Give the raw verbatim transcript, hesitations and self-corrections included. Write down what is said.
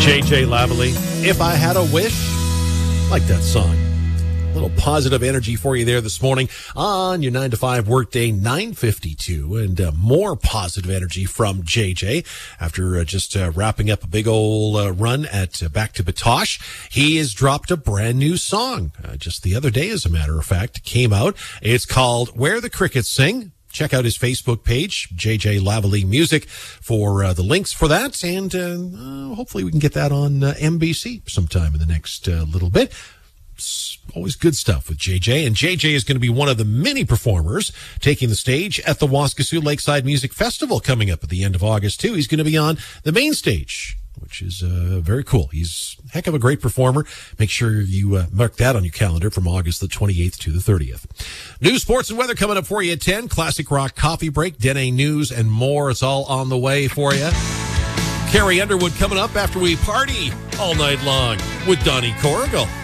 J J Lavalley, If I Had a Wish. Like that song. A little positive energy for you there this morning on your nine to five workday, nine fifty-two, and uh, more positive energy from J J after uh, just uh, wrapping up a big old uh, run at uh, Back to Batoche. He has dropped a brand new song uh, just the other day, as a matter of fact, came out. It's called Where the Crickets Sing. Check out his Facebook page, J J Lavalley Music, for uh, the links for that. And uh, uh, hopefully we can get that on uh, M B C sometime in the next uh, little bit. It's always good stuff with J J. And J J is going to be one of the many performers taking the stage at the Waskesiu Lakeside Music Festival coming up at the end of August, too. He's going to be on the main stage, which is uh, very cool. He's a heck of a great performer. Make sure you uh, mark that on your calendar from August the twenty-eighth to the thirtieth. News, sports, and weather coming up for you at ten. Classic Rock Coffee Break, Dene News, and more. It's all on the way for you. Carrie Underwood coming up after we party all night long with Donnie Corrigal.